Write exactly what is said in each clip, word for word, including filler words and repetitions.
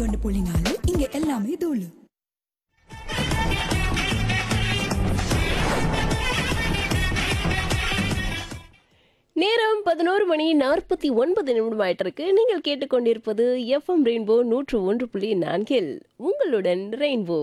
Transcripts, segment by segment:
ஒன்று புள்ளி நாலு இங்க எல்லாமே தூளு. நேரம் பதினோரு மணி நாற்பத்தி ஒன்பது நிமிடம் ஆயிட்டு இருக்கு. நீங்கள் கேட்டுக்கொண்டிருப்பது எஃப்எம் ரெயின்போ நூற்று ஒன்று புள்ளி நான்கில் உங்களுடன் ரெயின்போ.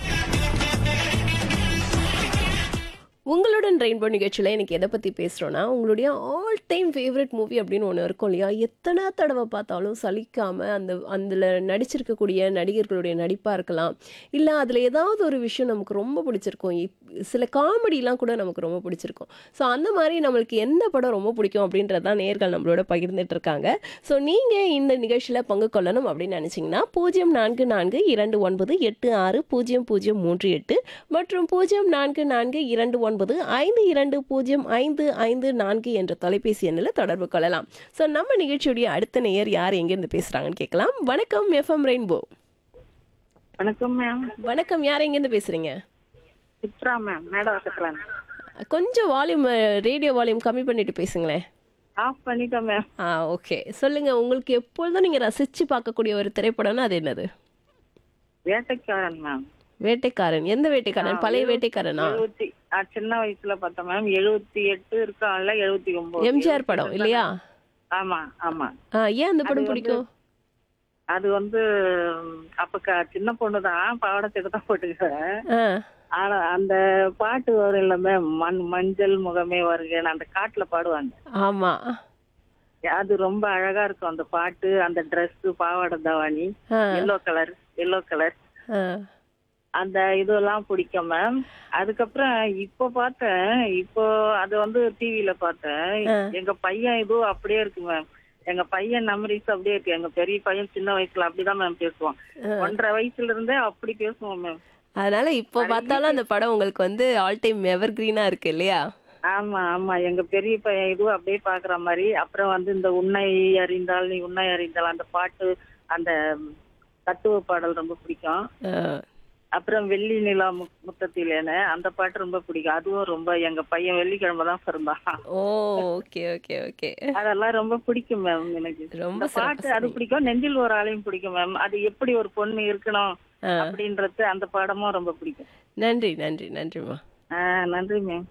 உங்களுடன் ரெயின்போ நிகழ்ச்சியில் எனக்கு எதை பற்றி பேசுகிறோன்னா, உங்களுடைய ஆல் டைம் ஃபேவரட் மூவி அப்படின்னு ஒன்று இருக்கும் இல்லையா? எத்தனை தடவை பார்த்தாலும் சலிக்காமல் அந்த அதில் நடிச்சிருக்கக்கூடிய நடிகர்களுடைய நடிப்பாக இருக்கலாம், இல்லை அதில் ஏதாவது ஒரு விஷயம் நமக்கு ரொம்ப பிடிச்சிருக்கும். இப் சில காமெடிலாம் கூட நமக்கு ரொம்ப பிடிச்சிருக்கும். ஸோ அந்த மாதிரி நம்மளுக்கு எந்த படம் ரொம்ப பிடிக்கும் அப்படின்றது தான் நேயர்கள் நம்மளோட பகிர்ந்துட்டு இருக்காங்க. ஸோ நீங்கள் இந்த நிகழ்ச்சியில் பங்கு கொள்ளணும் அப்படின்னு நினச்சிங்கன்னா பூஜ்ஜியம் நான்கு நான்கு இரண்டு ஒன்பது எட்டு ஆறு பூஜ்ஜியம் பூஜ்ஜியம் மூன்று எட்டு மற்றும் பூஜ்ஜியம் நான்கு நான்கு இரண்டு ஒன்பது ஐந்து இரண்டு பூஜ்ஜியம் ஐந்து ஐந்து நான்கு என்ற தொலைபேசி எண்ணில் தொடர்பு கொள்ளலாம். ஸோ நம்ம நிகழ்ச்சியுடைய அடுத்த நேயர் யார் எங்கேருந்து பேசுகிறாங்கன்னு கேட்கலாம். வணக்கம் எஃப்எம் ரெயின்போ. வணக்கம் மேம். வணக்கம், யார் எங்கேருந்து பேசுகிறீங்க? Chitra ma'am, madam. கொஞ்சம் வால்யூம், ரேடியோ வால்யூம் கம்மி பண்ணிட்டு பேசுங்களேன். ஆஃப் பண்ணிட்டோம் மேம். ஆ ஓகே, சொல்லுங்க. உங்களுக்கு எப்பொழுதும் நீங்க ரசிச்சு பார்க்கக்கூடிய ஒரு திரைப்படம்னா அது என்னது? வேட்டைக்காரன் மேம். வேட்டைக்காரன். எந்த வேட்டைக்காரன்? பழைய வேட்டைக்காரனா? எழுபத்தி சின்ன வயசுல பார்த்தோம் மேம். எழுபத்தி எட்டு இருக்கான்ல, எழுபத்தி ஒன்பது எம்ஜிஆர் படம் இல்லையா? ஆமா ஆமா. ஆ, ஏன் அந்த படம் பிடிக்கும்? அது வந்து அப்ப க- சின்ன பொண்ணுதான், பாவாடை சட்டை தான் போட்டுக்கிறேன். ஆ, ஆனா அந்த பாட்டு வரும் இல்ல மேம், மண் மஞ்சள் முகமே வருகன்னு அந்த காட்டுல பாடுவாங்க. ஆமா. அது ரொம்ப அழகா இருக்கும் அந்த பாட்டு. அந்த Dress, பாவாடை தாவணி, ஆ, எல்லோ கலர் எல்லோ கலர் ஆ. அந்த இதெல்லாம் பிடிக்கும் மேம். அதுக்கப்புறம் இப்போ பார்த்தேன், இப்போ அது வந்து டிவில பார்த்தேன். ஆ. எங்க பையன் இதுவும் அப்படியே இருக்கு மேம். எங்க பையன் மெமரிஸ் அப்படியே இருக்கு. எங்க பெரிய பையன் சின்ன வயசுல அப்படிதான் மேம் பேசுவான். ஒன்றரை வயசுல இருந்தே அப்படி பேசுவோம் மேம். அதனால இப்போ பார்த்தாலும் அந்த படம் உங்களுக்கு வந்து ஆல் டைம் எவர் கிரீனா இருக்கு இல்லையா? ஆமா ஆமா. எங்க பெரிய பையன் இதுவும் அப்படியே பாக்குற மாதிரி. அப்புறம் வந்து இந்த உன்னை அறிந்தால் நீ உன்னை அறிந்தால் அந்த பாட்டு, அந்த தத்துவ பாடல் ரொம்ப பிடிக்கும். ஆ. அப்புறம் வெள்ளி நிலா மு- முத்தத்திலேன்னு அந்த பாட்டு ரொம்ப பிடிக்கும். அதுவும் ரொம்ப, எங்க பையன் வெள்ளிக்கிழமை தான் பிறந்தான். ஓ, ஓகே ஓகே ஓகே. அதெல்லாம் ரொம்ப பிடிக்கும் மேம் எனக்கு. ரொம்ப இந்த பாட்டு சிறப்பா அது பிடிக்கும். நெஞ்சில் ஒரு ஆளையும் பிடிக்கும் மேம். அது எப்படி ஒரு பொண்ணு இருக்கணும் ஆ. அப்படின்றது அந்த பாடமும் ரொம்ப பிடிக்கும். நன்றி நன்றி நன்றிம்மா. ஆஹ் நன்றி மேம்.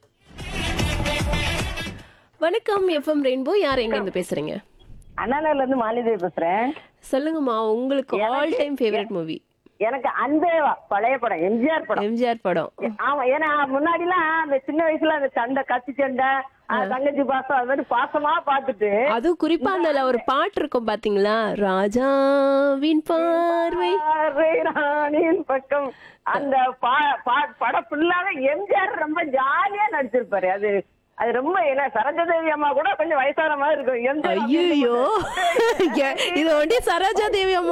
வணக்கம் எஃப்எம் ரெயின்போ, யார் எங்க இருந்து பேசுறீங்க? அண்ணாநகர்ல இருந்து மாலிதேவி பேசுறேன். சொல்லுங்கம்மா, உங்களுக்கு ஆல் டைம் ஃபேவரட் மூவி? எனக்கு அந்த பழைய படம் எம்ஜிஆர் படம். எம்ஜிஆர் படம். ஆமா, ஏன்னா முன்னாடி எல்லாம் அந்த சின்ன வயசுல அந்த சண்டை, கத்தி சண்டை, அந்த தங்கச்சி பாசம், அது மாதிரி பாசமா பாத்துட்டு, அதுவும் குறிப்பா அந்த ஒரு பாட்டு இருக்கும் பாத்தீங்களா, ராஜாவின் பார்வை. பார்வை ராணியின் பக்கம், அந்த பா- பா- படம் ஃபுல்லாவே எம்ஜிஆர் ரொம்ப ஜாலியா நடிச்சிருப்பாரு. அது அது ரொம்ப, ஏன்னா சரோஜாதேவி அம்மா கூட கொஞ்சம் வயசான மாதிரி இருக்கும். எம்ஜிஆர் ஐயோ, இது ஒண்டி சரோஜா தேவி அம்மா